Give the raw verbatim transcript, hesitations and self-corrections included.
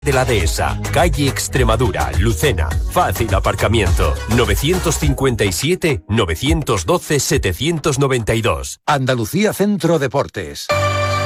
de la Dehesa, calle Extremadura, Lucena. Fácil aparcamiento. novecientos cincuenta y siete, novecientos doce, setecientos noventa y dos. Andalucía Centro Deportes.